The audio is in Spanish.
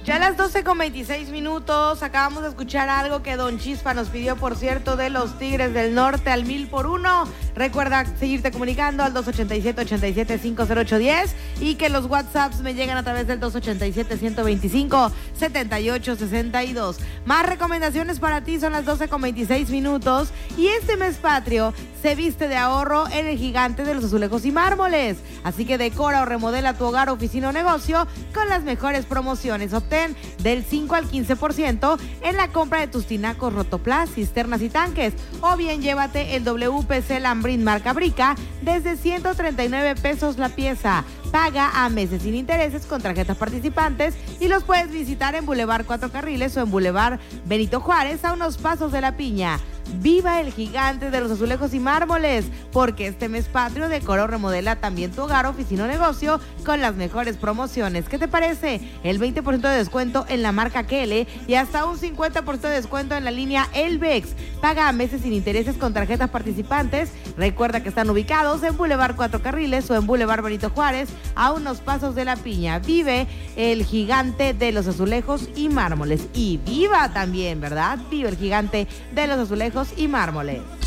Ya a las 12:26, acabamos de escuchar algo que Don Chispa nos pidió, por cierto, de los Tigres del Norte al 1000 por 1. Recuerda seguirte comunicando al 287-87-50810 y que los WhatsApps me llegan a través del 287-125-7862. Más recomendaciones para ti, son las 12:26 y este mes patrio se viste de ahorro en el Gigante de los Azulejos y Mármoles. Así que decora o remodela tu hogar, oficina o negocio con las mejores promociones. Obtén del 5 al 15% en la compra de tus tinacos Rotoplas, cisternas y tanques. O bien llévate el WPC Lambrin marca Brica desde 139 pesos la pieza. Paga a meses sin intereses con tarjetas participantes y los puedes visitar en Boulevard Cuatro Carriles o en Boulevard Benito Juárez, a unos pasos de La Piña. Viva el Gigante de los Azulejos y Mármoles, porque este mes patrio decora o remodela también tu hogar, oficina o negocio con las mejores promociones. ¿Qué te parece? El 20% de descuento en la marca Kele y hasta un 50% de descuento en la línea Elvex. Paga a meses sin intereses con tarjetas participantes. Recuerda que están ubicados en Boulevard Cuatro Carriles o en Boulevard Benito Juárez, a unos pasos de La Piña. Vive el Gigante de los Azulejos y Mármoles. Y viva también, ¿verdad? Viva el Gigante de los Azulejos y Mármoles.